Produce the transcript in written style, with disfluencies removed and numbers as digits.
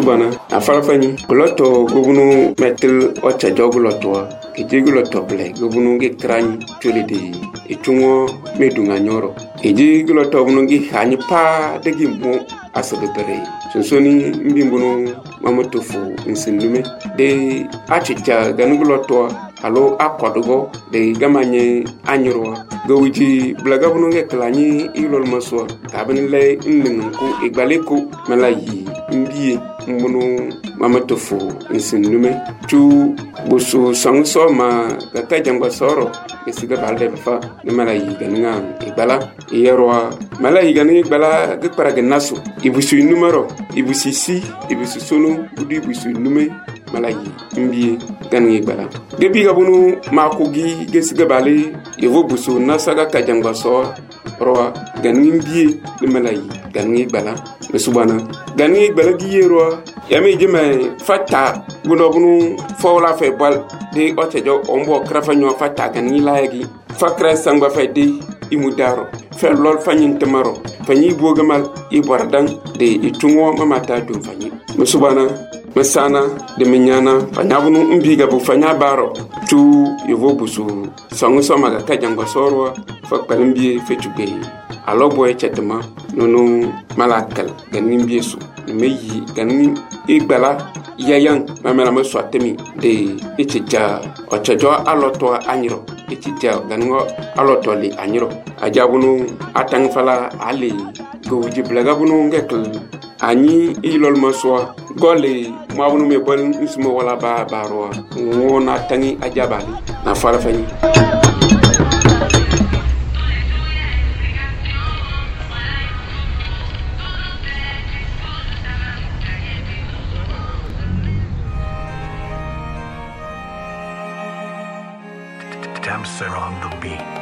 subana afarafani gloto gobunu metel ocha jogloto ejigloto ble gobunu ge krani tolede etungo medunga nyoro ejigloto bunu ge hani pa degi mo asabere sonsoni mbimbunu mamotofu nsinlume de achicha ganugloto alo akodugo de gamanye anyro gowiji blaga bunu ge klani ilol maso tabinle nningu igbaleko malayi mbiye mbunu mamatofu nsinlume tu busu sangso ma gata jangwa soro esiga balde fa ne malayi ganinga igbala yerwa malayi ganinga igbala ge paraga naso ibusu numero ibusu si ibusu sunu budi ibusu nume malayi mbiye ganinga igbala gebi gabunu makogi gesiga bale yevo busu nasaga kajangwa so roa ganinga mbiye ne malayi ganinga igbala subana ganinga igbala giyero yami jeme fata bunu fawla fe bal de otejo ombo krafanyo fata gani laagi fakra sangba fe de imudaro fe lol fanyin tamaro fanyi bogamal ibordan de itungo mamata dum fanyi musubana masana de menyana fanyabunu mbiga bu fanya baro tu yovo busu sangu somaga kajango sorwa fakpalimbi fetugbe aloboy chetma nono malakal ganin biesu meyi ganin igbala yayan mamela maswatemi de etija ochajo aloto anyiro etija ganin aloto li anyiro ajabunu atang fala ali gowji blaga bunu ngekl ani ilol maswa gole mabunu me bol nsmo wala ba baro wona tangi ajabali na fala fani Damser on the beat.